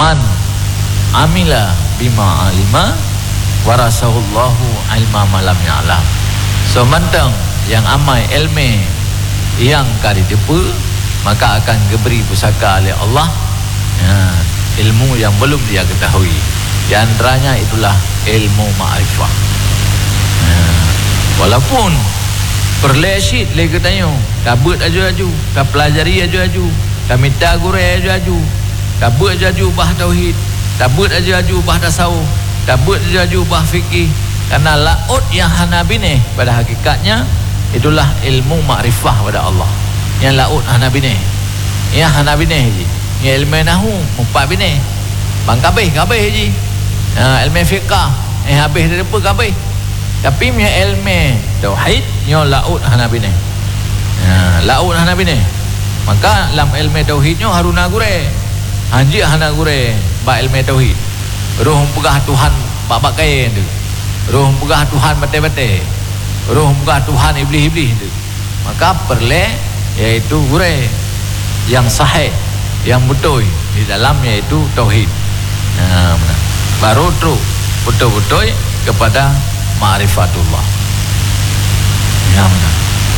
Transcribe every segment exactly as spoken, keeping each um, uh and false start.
man amila bima alima warasahullahu ilma malam ya'lam. So mantang yang amai ilmu yang kari depa, maka akan diberi pusaka oleh Allah ya, ilmu yang belum dia ketahui. Di antaranya itulah ilmu ma'rifah ya. Walaupun perlesit lagi tanya kabut aju-aju, ka pelajari aju-aju, ka minta guru aju-aju, kabut aju-aju bah tauhid, kabut aju-aju bah tasawuf, kabut aju-aju bah fikih. Karena laut yang hanabine pada hakikatnya itulah ilmu makrifah pada Allah. Yang laut hanabine, yang hanabine je. Yang ilmu nahu empat bine. Bang kabeh kabeh je. Ha, ilmu fiqh eh habis dari apa kabeh. Tapi punya ilmu tauhid nyo laut hanabine. Ha, laut hanabine. Maka dalam ilmu tauhidnya haruna gure. Haji hana gure ba ilmu tauhid. Roh pegah Tuhan bak-bak kain tu. Roh pegah Tuhan bate-bate. Roh pegah Tuhan iblis-iblis tu. Maka perle iaitu gure yang sahih, yang betul di dalamnya itu tauhid. Nah, baru terus betul-betul kepada ma'rifatullah. Ya, benar.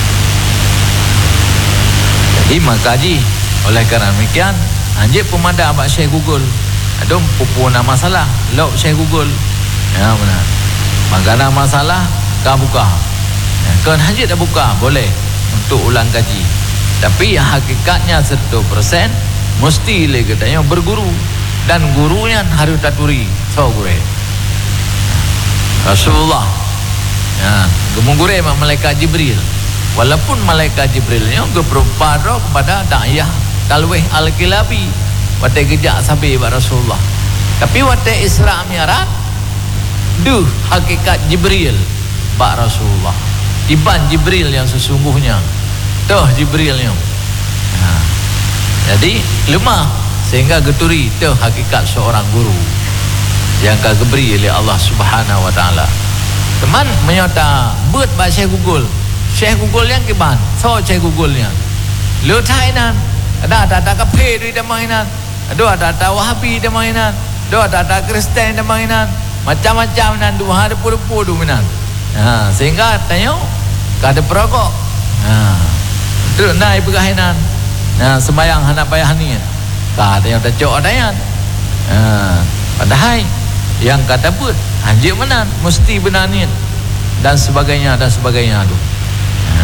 Jadi makaji oleh kerana demikian anjir pemada abak Syekh Google ada pupuna masalah lauk Syekh Google. Ya, benar. Magana masalah kau buka. Ya, kan anjir dah buka boleh untuk ulang kaji. Tapi yang hakikatnya seratus persen mesti le katanya berguru dan gurunya harus taturi. So gure Rasulullah ya, gemung gure malaikat Jibril. Walaupun malaikat Jibrilnya berperupada kepada da'iyah talwih al-kilabi wate gejak sampai ba Rasulullah. Tapi wate Isra Mi'raj duh hakikat Jibril ba Rasulullah. Iban Jibril yang sesungguhnya. Tuh Jibrilnya. Ha. Jadi lemah sehingga geturi tuh hakikat seorang guru yang kagiberi oleh Allah Subhanahu wa taala. Teman menyata buat ba Syekh Google. Syekh Google yang kiban. So Syekh Google-nya. Lu Thailand. Ada ada ada kafe di mainan. Ada ada ada Wahabi di mainan. Ada ada ada Kristen di mainan. Macam-macam nan dua hari puluh-puluh dominan. Ha, sehingga tanya kada perokok. Ha. Tu naik bergahinan. Nah, sembayang hendak payah ni. Kada yang tecok adayan. Ha, padahal yang kata buat anjir menan mesti benar ni dan sebagainya dan sebagainya tu. Ha.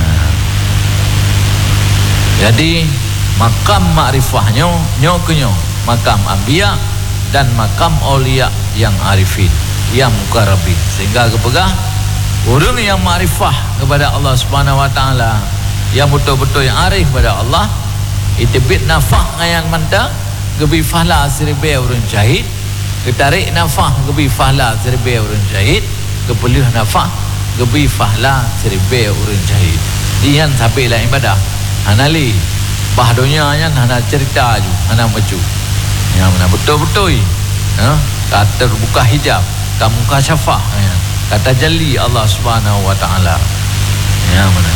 Jadi makam makrifahnya nyo kenyo makam anbiya dan makam aulia yang arifin, yang mukarrabin. Sehingga kepegah orang yang makrifah kepada Allah Subhanahu wa taala, yang betul-betul yang arif pada Allah, itibit nafah ngayan manta gebi fahla sirbe urun jahid, ketarik nafah gebi fahla sirbe urun jahid, kepelih nafah gebi fahla sirbe urun jahid. Dian sampai lah ibadah hanali bahdonya nya hana cerita ju hana maju. Ya mana betul-betul ha, kata terbuka hijab, kamu kasyafah ya, kata jali Allah Subhanahu wa taala. Ya mana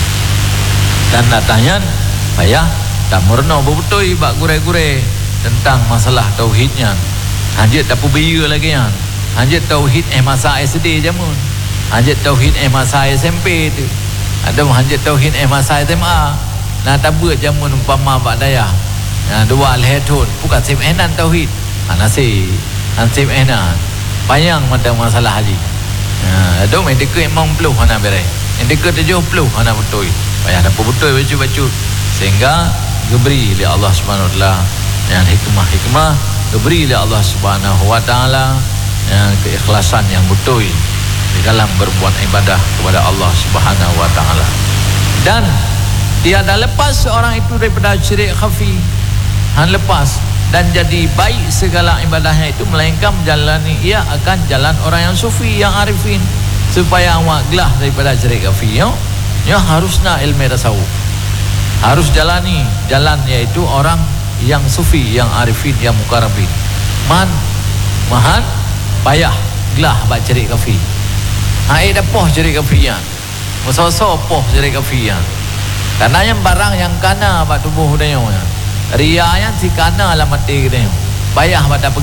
dan datanya payah tak murno betul bak gure-gure tentang masalah tauhidnya. Anjir tak pubiya lagi kan. Anjir tauhid eh masa S D jamun. Anjir tauhid eh masa S M P tu. Ada anjir tauhid eh masa S M A. Nah tak buat jamun umpama bak daya. Nah dua alhetun bukan sim enan tauhid. Anasi ansim enan. Payang mata masalah haji. Nah ada main dekat emang puluh hana berai. Yang dekat tujuh puluh hana betul. Payah dapat betul baca-baca sehingga diberi oleh Allah Subhanahu wa taala yang hikmah-hikmah, diberi oleh Allah Subhanahu wa taala yang keikhlasan yang betul di dalam berbuat ibadah kepada Allah Subhanahu wa taala. Dan tiada lepas seorang itu daripada syirik khafi, han lepas dan jadi baik segala ibadahnya itu melainkan menjalani ia akan jalan orang yang sufi, yang arifin, supaya awak gelah daripada syirik khafi. Yo ya harusnya ilmu tasawuf harus jalani jalan yaitu orang yang sufi, yang arifin, yang mukarrabin. Man mahan payah gelah bak cerik kafi. Ha ida poh cerik kafian. Muso-so poh cerik kafian. Karena yang barang yang kana bak tubuh dayo. Ria yang si kana lah mati dayo. Payah bak